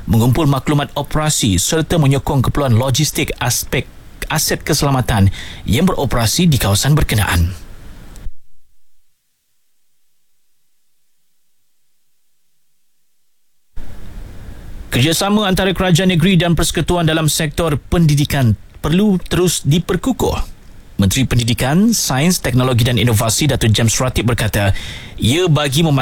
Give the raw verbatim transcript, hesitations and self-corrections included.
mengumpul maklumat operasi serta menyokong keperluan logistik aspek aset keselamatan yang beroperasi di kawasan berkenaan. Kerjasama antara kerajaan negeri dan persekutuan dalam sektor pendidikan perlu terus diperkukuh. Menteri Pendidikan, Sains, Teknologi dan Inovasi Datuk James Ratib berkata, ia bagi memastikan